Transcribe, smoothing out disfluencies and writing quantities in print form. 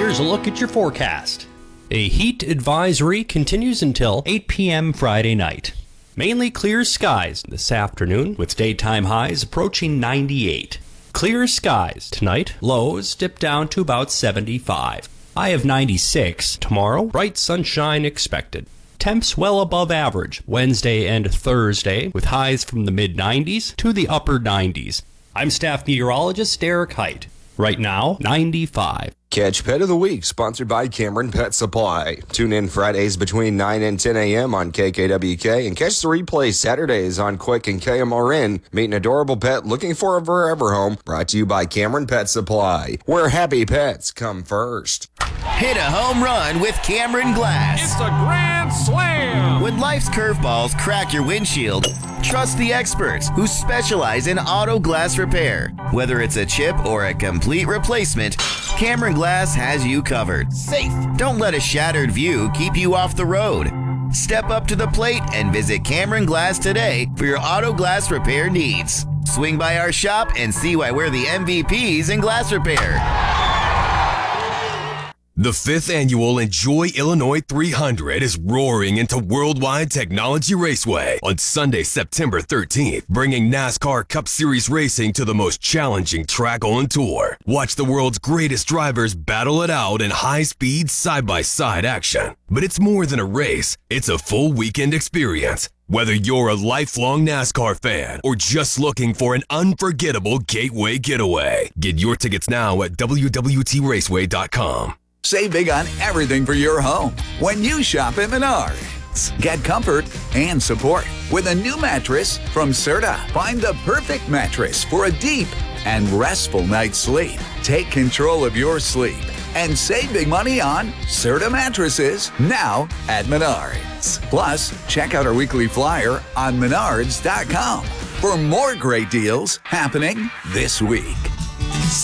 Here's a look at your forecast. A heat advisory continues until 8 p.m. Friday night. Mainly clear skies this afternoon with daytime highs approaching 98. Clear skies tonight, lows dip down to about 75. High of 96 tomorrow, bright sunshine expected. Temps well above average Wednesday and Thursday with highs from the mid-90s to the upper 90s. I'm staff meteorologist Derek Height. Right now, 95. Catch Pet of the Week, sponsored by Cameron Pet Supply. Tune in Fridays between 9 and 10 a.m. on KKWK and catch the replay Saturdays on Quick and KMRN. Meet an adorable pet looking for a forever home. Brought to you by Cameron Pet Supply, where happy pets come first. Hit a home run with Cameron Glass. It's a grand slam! When life's curveballs crack your windshield, trust the experts who specialize in auto glass repair. Whether it's a chip or a complete replacement, Cameron Glass has you covered. Safe. Don't let a shattered view keep you off the road. Step up to the plate and visit Cameron Glass today for your auto glass repair needs. Swing by our shop and see why we're the MVPs in glass repair. The 5th annual Enjoy Illinois 300 is roaring into Worldwide Technology Raceway on Sunday, September 13th, bringing NASCAR Cup Series racing to the most challenging track on tour. Watch the world's greatest drivers battle it out in high-speed, side-by-side action. But it's more than a race. It's a full weekend experience. Whether you're a lifelong NASCAR fan or just looking for an unforgettable gateway getaway, get your tickets now at www.raceway.com. Save big on everything for your home when you shop at Menards. Get comfort and support with a new mattress from Serta. Find the perfect mattress for a deep and restful night's sleep. Take control of your sleep and save big money on Serta mattresses now at Menards. Plus, check out our weekly flyer on menards.com for more great deals happening this week.